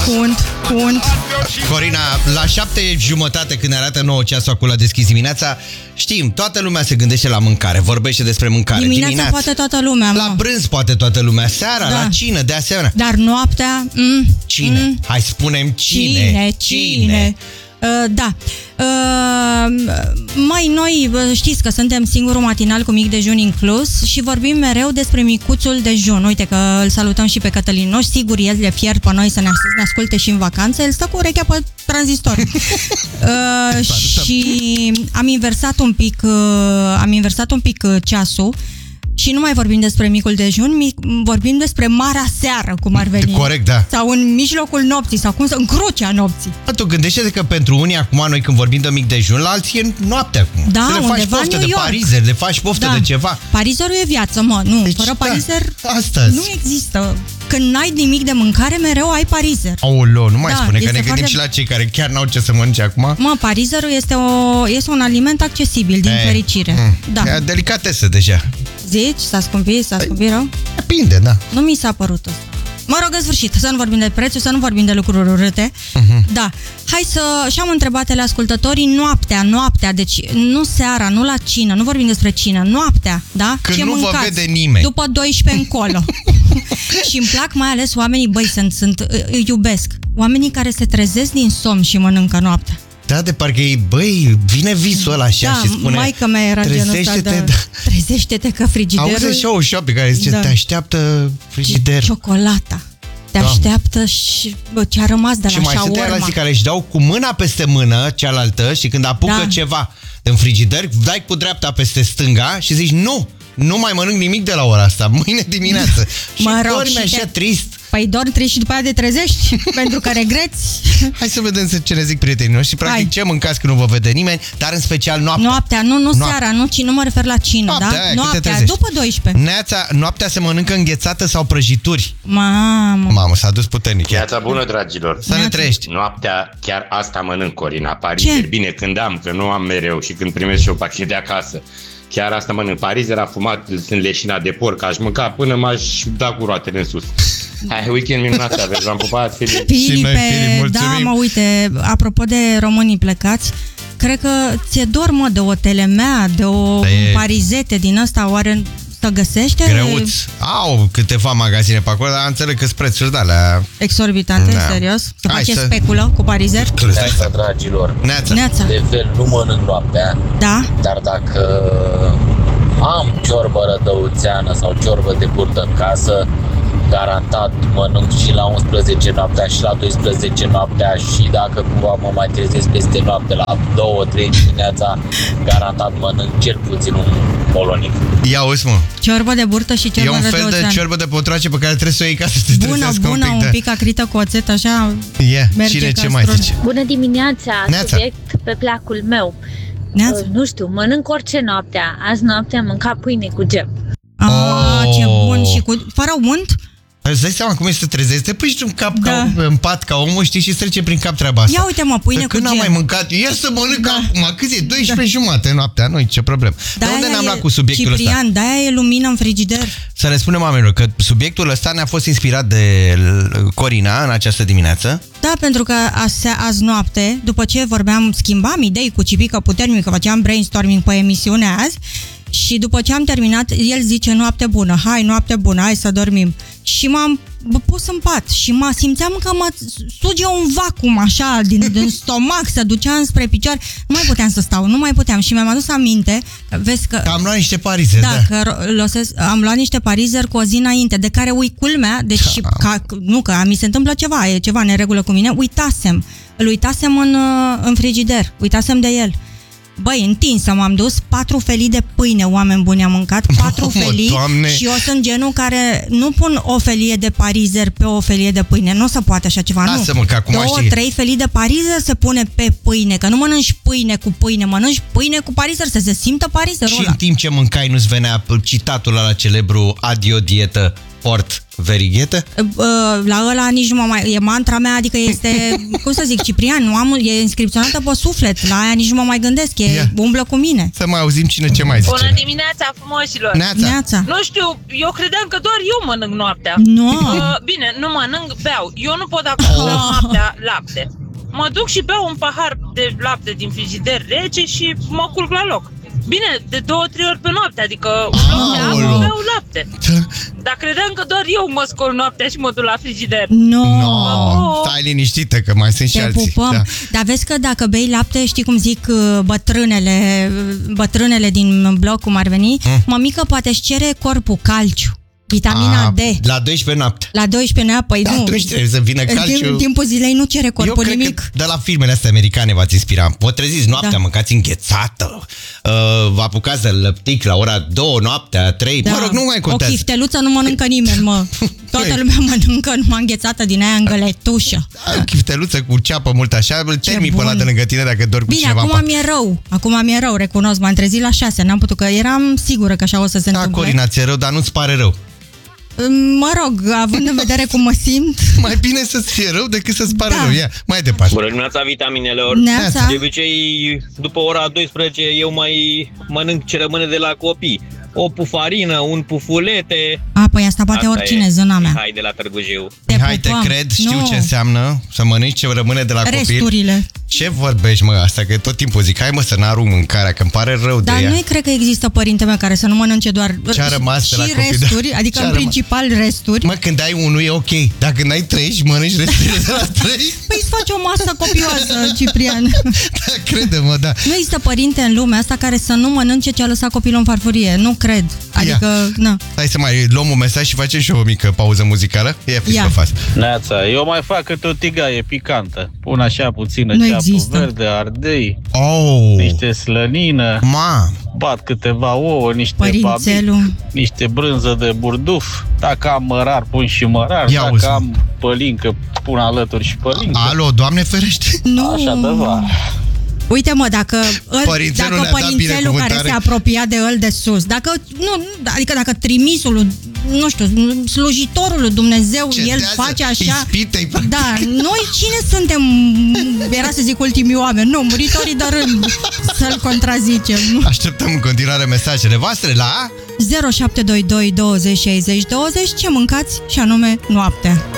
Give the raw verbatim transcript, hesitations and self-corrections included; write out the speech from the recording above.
Cu unt, cu unt. Corina, la șapte jumătate când arată nouă ceasul acolo la deschis dimineața, știm, toată lumea se gândește la mâncare, vorbește despre mâncare. Dimineața, Dimineața poate toată lumea, la mă. prânz poate toată lumea, seara, Da. la cină, de asemenea. Dar noaptea... Mm, Cine? Mm, Hai spunem cine. Cine? Cine? Uh, da. Uh, mai noi știți că suntem singurul matinal cu mic dejun inclus și vorbim mereu despre micuțul dejun. Uite că îl salutăm și pe Cătălin Noș. Sigur, el le fier pe noi să ne, ne asculte și în vacanță. El stă cu urechea pe tranzistor. uh, și am inversat un pic uh, am inversat un pic uh, ceasul. Și nu mai vorbim despre micul dejun, mic, vorbim despre marea seară, cum ar veni. Corect, da. Sau în mijlocul nopții, sau cum să, în crucea nopții. Tu gândește-te că pentru unii acum, noi când vorbim de mic dejun, la alții e noaptea acum. Da, să le faci undeva poftă în de New York. parizer, le faci poftă Da. de ceva. Parizerul e viață, mă, nu, Deci, fără da, parizer astăzi. nu există. Când n-ai nimic de mâncare, mereu ai parizer. Aoleu, nu mai Da, spune, că este ne gândim foarte- și la cei care chiar n-au ce să mănânce acum. Mă, parizerul este, o, este un aliment accesibil, din E, fericire. mm, Da. E delicatesă deja. Zici, s-a scumpit, s-a scumpit rău? Depinde, da. Nu mi s-a părut asta. Mă rog, în sfârșit, să nu vorbim de prețuri, să nu vorbim de lucruri urâte. Uh-huh. Da. Hai să... Și am întrebat ele ascultătorii noaptea, noaptea, deci nu seara, nu la cină, nu vorbim despre cină, noaptea, da? Când Ce nu vă mâncați? vede nimeni. După douăsprezece încolo. Și îmi plac mai ales oamenii, băi, sunt, sunt, îi iubesc. Oamenii care se trezesc din somn și mănâncă noaptea. Da, de parcă ei, băi, vine visul ăla așa Da, și spune, maică mea era genul ăsta trezește-te, de... da. Trezește-te că frigiderul... Auzi așa o șoapă care zice, Da. te așteaptă frigider. Ciocolata. Te Doamne. așteaptă și bă, ce a rămas de Și la mai sunt shawarma. alții care își dau cu mâna peste mână cealaltă și când apucă Da. ceva în frigider, dai cu dreapta peste stânga și zici, nu, nu mai mănânc nimic de la ora asta, mâine dimineață. Și Mă rog, dormi și așa te- trist. Păi dormi trist și după aia te trezești pentru că regreți. Hai să vedem ce ne zic prietenii noștri. Practic, Hai. ce mâncați când nu vă vede nimeni, dar în special noaptea. Noaptea, nu, nu Noaptea. seara, nu, ci nu mă refer la cină, Noaptea, da? aia, când te Noaptea, trezești. după douăsprezece. Neața, noaptea se mănâncă înghețată sau prăjituri? Mamă. Mamă, s-a dus puternic. Viața bună, dragilor! Să ne trăiești. Noaptea chiar asta mănânc, Corina. Parizer, Ce? bine, când am, că nu am mereu și când primesc și o pachet de acasă. Chiar asta mănânc. Parizer afumat, sunt leșina de porc, aș mânca până m-aș da cu roatele în sus. Hai, weekend minunat să aveți, v-am pupat, Filip. Și noi, Filipe, Filip, da, mulțumim. mă, uite, apropo de românii plecați, cred că ți-e dor, mă, de o telemea, de o Da, e- parizete din asta, oare să găsește? Greuț. Au câteva magazine pe acolo, dar înțeleg că-s prețuri de alea. Exorbitante, Da. serios? Se Hai face să- speculă cu parizer? Neața, dragilor, Neața. Neața. de fel nu mănânc noaptea, Da? dar dacă am ciorbă rădăuțeană sau ciorbă de burtă în casă, garantat mănânc și la unsprezece noaptea și la doisprezece noaptea și dacă cumva mă mai trezesc peste noapte la două trei dimineața, garantat mănânc cel puțin un polonic. Ia uzi, mă. Ciorbă de burtă și E ciorbă un fel de rădăuțeană. ciorbă de potroace pe care trebuie să o iei ca să te Bună, trezească bună, un un pic. pic acrită cu oțet, așa. Yeah. merge Cine ca ce mai strun. zice? Bună dimineața, Neața. subiect pe placul meu. Neața. Uh, nu știu, mănânc orice noaptea. Azi noaptea am mâncat pâine cu gem. Ah, Oh. ce bun și cu... Fără unt? Îți dai seama cum este să trezești? Te pui și în cap, Da. ca, în pat ca omul, știi, și îți trece prin cap treaba asta. Ia uite, mă, pâine Că cu când am gem. mai mâncat, ia să mănânc Da. acum, câți e? douăsprezece jumate noaptea, nu ce problemă. De unde ne-am luat cu subiectul ăsta? Ciprian, de-aia e lumină în frigider. Să le spunem oamenilor că subiectul ăsta ne-a fost inspirat de Corina în această dimineață. Da, pentru că azi, azi noapte, după ce vorbeam, schimbam idei cu Cipică Puternică, făceam brainstorming pe emisiunea azi și după ce am terminat, el zice noapte bună, hai, noapte bună, hai să dormim. Și m-am pus în pat și mă simțeam că mă suge un vacuum așa din, din stomac, se ducea înspre picioare. Nu mai puteam să stau, nu mai puteam și mi-am adus aminte, vezi că... Că am luat niște parize, Da, da. că losesc, am luat niște parizeri cu o zi înainte, de care ui culmea, deci și ca, nu că mi se întâmplă ceva, e ceva neregulă cu mine, uitasem, îl uitasem în, în frigider, uitasem de el. Băi, întinsă m-am dus, patru felii de pâine, oameni buni, am mâncat, patru Mamă, felii Doamne! și eu sunt genul care nu pun o felie de parizer pe o felie de pâine, nu se poate așa ceva, nu. Lasă-mă, că acum Două, știi. trei felii de parizer se pune pe pâine, că nu mănânci pâine cu pâine, mănânci pâine cu parizer, să se simtă parizerul Și ăla. în timp ce mâncai nu-ți venea citatul ăla celebru adio dietă. port verighetă? La ăla nici nu mă mai... E mantra mea, adică este, cum să zic, Ciprian, nu am, e inscripționată pe suflet. La aia nici nu mă mai gândesc, e, Ia. umblă cu mine. Să mai auzim cine ce mai zice. Bună dimineața, frumoșilor! Neața. Neața. Nu știu, eu credeam că doar eu mănânc noaptea. Nu. Uh, bine, nu mănânc, beau. Eu nu pot dacă beau noaptea lapte. Mă duc și beau un pahar de lapte din frigider rece și mă culc la loc. Bine, de două, trei ori pe noapte, adică în loc de apă beau lapte. Dar credeam că doar eu mă scol noaptea și mă duc la frigider. Nu. No, stai liniștită că mai sunt și Te alții. pupăm. Da. Dar vezi că dacă bei lapte, știi cum zic bătrânele, bătrânele din bloc, cum ar veni, hmm. mămică, poate-și cere corpul calciu. Vitamina A, D. La doisprezece noapte. La doisprezece noapte, păi Da, nu. atunci trebuie să vină În calciu. timp, timpul zilei nu cere corpul Eu cred nimic. că de la filmele astea americane v-ați inspirat. Vă treziți noaptea, da. Mâncați înghețată, uh, vă apucați de lăptic la ora două noaptea, trei, da. Mă rog, nu mai contează. O chifteluță nu mănâncă nimeni, mă. Toată lumea mănâncă numai înghețată din aia în găletușă. Da, chifteluță cu ceapă mult așa, îl termin pe ăla de lângă tine dacă dormi cu Bine, cineva. acum mi-e rău. Acum mi-e rău, recunosc. M-am trezit la șase, n-am putut, că eram sigură că așa o să se Da, întâmple. Corina, ți-e rău, dar nu-ți pare rău. Mă rog, având în vedere cum mă simt. Mai bine să-ți fie rău decât să-ți pare Da. rău. Ia, mai departe. Bună dimineața, vitaminelor. Neața. De obicei, după ora douăsprezece, eu mai mănânc ce rămâne de la copii. O pufarină, un pufulete. A, păi asta poate Asta oricine, e zona mea. Mihai de la Târgu Jiu. Mihai, te pupăm. cred, știu Nu. ce înseamnă să mănânci ce rămâne de la copil. Resturile. Ce vorbești, mă, asta? Că tot timpul zic, hai mă să n-arunc mâncarea, că îmi pare rău Dar de ea. nu cred că există părinte meu care să nu mănânce doar Ce-a rămas de la și copii, da. resturi, adică Ce-a în rămas? principal resturi. Mă, când ai unul e ok, dar când ai trei și mănânci resturile de la trei, Păi îți faci o masă copioasă, Ciprian. da, crede-mă, da. Nu există părinte în lumea asta care să nu mănânce ce a lăsat copilul în farfurie. Nu cred. Adică, na. Hai să mai luăm un mesaj și facem și o mică pauză muzicală. Ia fiți Ia. pe față. Neața, eu mai fac câte o tigaie picantă. Pun așa puțină Nu ceapă există. verde, ardei, Oh, niște slănină, ma, bat câteva ouă, niște babic, Părințelul. niște brânză de burduf. Dacă am mărar, pun și mărar. Ia Dacă auzi. am pălincă, pun alături și pălincă. alo, Doamne ferește. Nu. Așa de var. Uite mă, dacă, îl, Părințelul dacă ne-a dat părințelul care binecuvântare. se apropia de el de sus, dacă, nu, adică dacă trimisul, nu știu, slujitorul lui Dumnezeu, el Cedează face așa. ispitei, practic. Da, noi cine suntem, era să zic ultimii oameni, nu, muritorii de rând, să-l contrazicem. Așteptăm în continuare mesajele voastre la zero șapte doi doi douăzeci șaizeci douăzeci, ce mâncați și anume noaptea.